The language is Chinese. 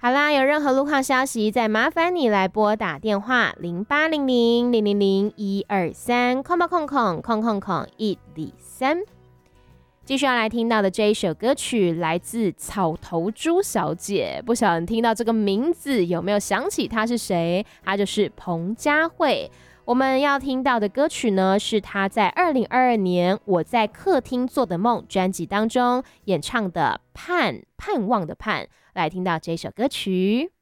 好啦，有任何路况消息，再麻烦你来拨打电话0800000123空123。继续要来听到的这一首歌曲来自草头猪小姐，不晓得你听到这个名字有没有想起她是谁？她就是彭佳慧。我们要听到的歌曲呢，是她在2022年《我在客厅做的梦》专辑当中演唱的盼望的盼。来听到这首歌曲。